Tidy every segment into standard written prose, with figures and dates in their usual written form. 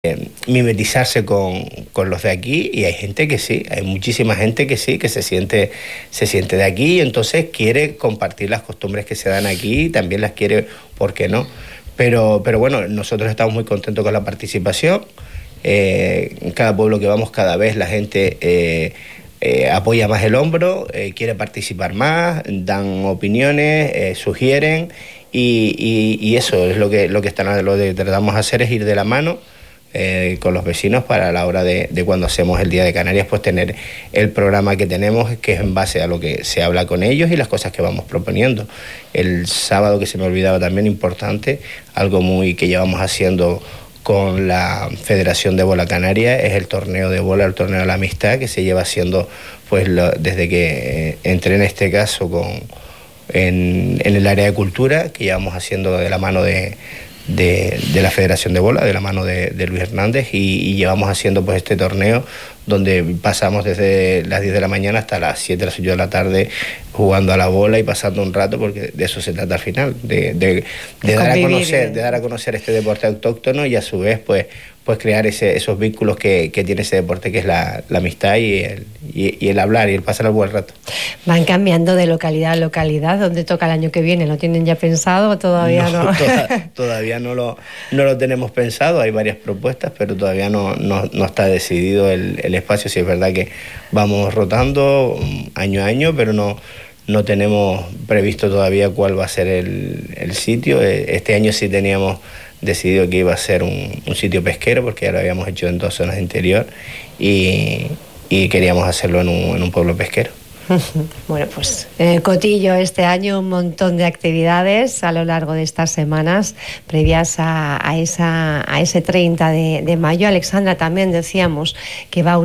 mimetizarse con los de aquí, y hay gente que sí, hay muchísima gente que sí, que se siente de aquí, y entonces quiere compartir las costumbres que se dan aquí, también las quiere, ¿por qué no? Pero bueno, nosotros estamos muy contentos con la participación. En cada pueblo que vamos, cada vez la gente apoya más el hombro, quiere participar más, dan opiniones, sugieren, y eso es lo que tratamos de hacer, es ir de la mano con los vecinos para la hora de cuando hacemos el Día de Canarias, pues tener el programa que tenemos, que es en base a lo que se habla con ellos y las cosas que vamos proponiendo. El sábado, que se me olvidaba también, importante, algo muy que llevamos haciendo con la Federación de Bola Canaria, es el torneo de bola, el torneo de la amistad, que se lleva haciendo pues desde que entré en este caso en el área de cultura, que llevamos haciendo de la mano de la Federación de Bola, de la mano de Luis Hernández, y llevamos haciendo pues este torneo donde pasamos desde las 10 de la mañana hasta las 7, las 8 de la tarde jugando a la bola y pasando un rato, porque de eso se trata al final, de dar a conocer este deporte autóctono, y a su vez pues crear esos vínculos que tiene ese deporte, que es la amistad y el hablar y el pasar el buen rato. Van cambiando de localidad a localidad. ¿Dónde toca el año que viene? ¿Lo tienen ya pensado o todavía no? Todavía no lo tenemos pensado. Hay varias propuestas, pero todavía no está decidido el espacio. Sí, es verdad que vamos rotando año a año, pero no tenemos previsto todavía cuál va a ser el sitio. Este año sí teníamos decidido que iba a ser un sitio pesquero, porque ya lo habíamos hecho en 2 zonas de interior, y queríamos hacerlo en un pueblo pesquero. Bueno, pues en el Cotillo este año un montón de actividades a lo largo de estas semanas previas a ese 30 de mayo. Alexandra, también decíamos que va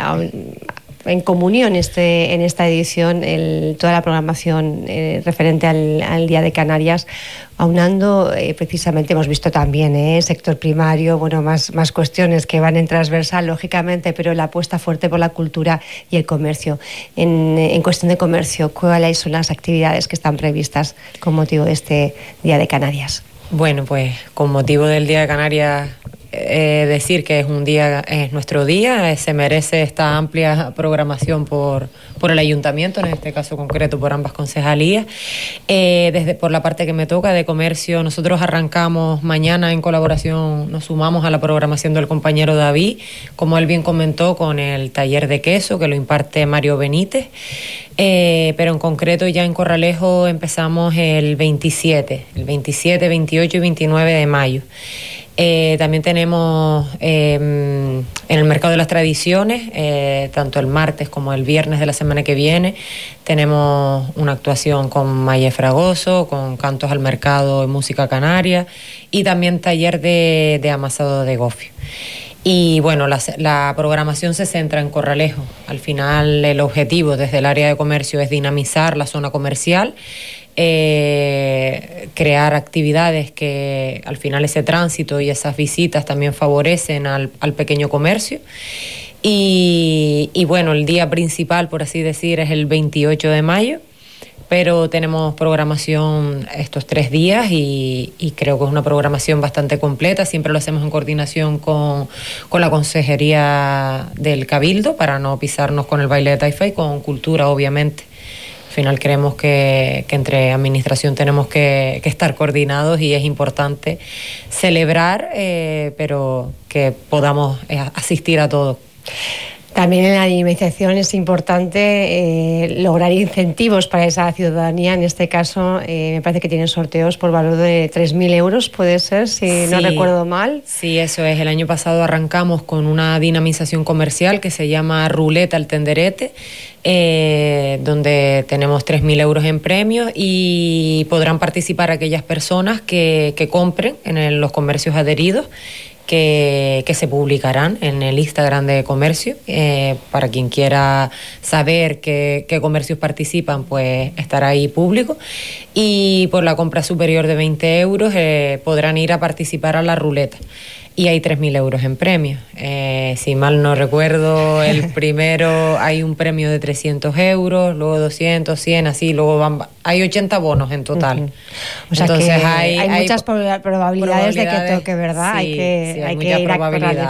en comunión en esta edición toda la programación referente al Día de Canarias, aunando precisamente, hemos visto también sector primario, bueno, más cuestiones que van en transversal, lógicamente, pero la apuesta fuerte por la cultura y el comercio. En cuestión de comercio, ¿cuáles son las actividades que están previstas con motivo de este Día de Canarias? Bueno, pues con motivo del Día de Canarias, decir que es nuestro día, se merece esta amplia programación por el ayuntamiento, en este caso concreto por ambas concejalías. Por la parte que me toca de comercio, nosotros arrancamos mañana en colaboración, nos sumamos a la programación del compañero David, como él bien comentó, con el taller de queso que lo imparte Mario Benítez. Pero en concreto ya en Corralejo empezamos el 27, 28 y 29 de mayo. También tenemos en el Mercado de las Tradiciones, tanto el martes como el viernes de la semana que viene, tenemos una actuación con Maye Fragoso, con cantos al mercado y música canaria, y también taller de amasado de gofio. Y bueno, la programación se centra en Corralejo. Al final el objetivo desde el área de comercio es dinamizar la zona comercial, crear actividades que al final ese tránsito y esas visitas también favorecen al pequeño comercio. Y bueno, el día principal, por así decir, es el 28 de mayo, pero tenemos programación estos 3 días y creo que es una programación bastante completa. Siempre lo hacemos en coordinación con la Consejería del Cabildo, para no pisarnos con el baile de Taifa, y con Cultura, obviamente. Al final creemos que entre administración tenemos que estar coordinados, y es importante celebrar, pero que podamos asistir a todo. También en la dinamización es importante lograr incentivos para esa ciudadanía. En este caso, me parece que tienen sorteos por valor de 3.000 euros, puede ser, si no recuerdo mal. Sí, eso es. El año pasado arrancamos con una dinamización comercial que se llama Ruleta al Tenderete, donde tenemos 3.000 euros en premios, y podrán participar aquellas personas que compren en los comercios adheridos, que se publicarán en el Instagram de comercio. Para quien quiera saber qué comercios participan, pues estará ahí público, y por la compra superior de 20 euros podrán ir a participar a la ruleta. y hay 3.000 euros en premio. Si mal no recuerdo, el primero hay un premio de 300 euros, luego 200, 100, así, luego hay 80 bonos en total. O sea, entonces que hay muchas probabilidades de que toque, ¿verdad? Sí, hay que mucha ir probabilidad.